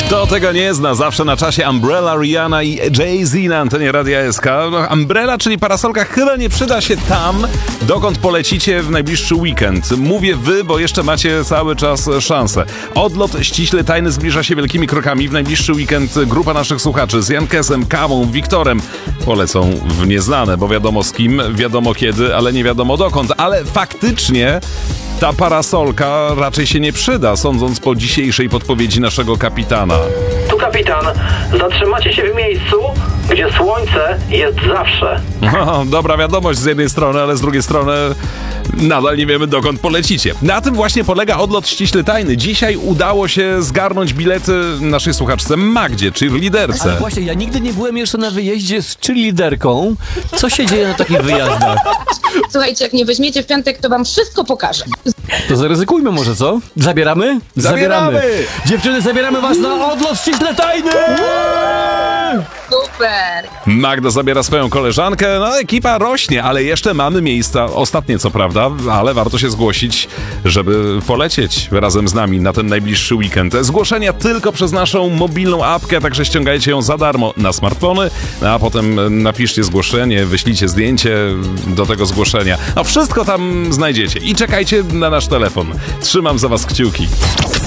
Kto tego nie zna, zawsze na czasie Umbrella, Rihanna i Jay-Z na antenie Radia SK. No, Umbrella, czyli parasolka, chyba nie przyda się tam, dokąd polecicie w najbliższy weekend. Mówię wy, bo jeszcze macie cały czas szansę. Odlot ściśle tajny zbliża się wielkimi krokami. W najbliższy weekend grupa naszych słuchaczy z Jankesem, Kawą, Wiktorem polecą w nieznane, bo wiadomo z kim, wiadomo kiedy, ale nie wiadomo dokąd. Ale faktycznie ta parasolka raczej się nie przyda, sądząc po dzisiejszej podpowiedzi naszego kapitana. Tu kapitan, zatrzymacie się w miejscu, gdzie słońce jest zawsze. No, dobra wiadomość z jednej strony, ale z drugiej strony nadal nie wiemy, dokąd polecicie. Na tym właśnie polega odlot ściśle tajny. Dzisiaj udało się zgarnąć bilety naszej słuchaczce Magdzie, cheerleaderce. Ale właśnie, ja nigdy nie byłem jeszcze na wyjeździe z cheerleaderką. Co się dzieje na takich wyjazdach? Słuchajcie, jak nie weźmiecie w piątek, to wam wszystko pokażę. To zaryzykujmy może, co? Zabieramy? Zabieramy! Dziewczyny, zabieramy was na odlot ściśle tajny! Super! Magda zabiera swoją koleżankę, no ekipa rośnie, ale jeszcze mamy miejsca, ostatnie co prawda, ale warto się zgłosić, żeby polecieć razem z nami na ten najbliższy weekend. Zgłoszenia tylko przez naszą mobilną apkę, także ściągajcie ją za darmo na smartfony, a potem napiszcie zgłoszenie, wyślijcie zdjęcie do tego zgłoszenia. No wszystko tam znajdziecie i czekajcie na nasz telefon. Trzymam za was kciuki.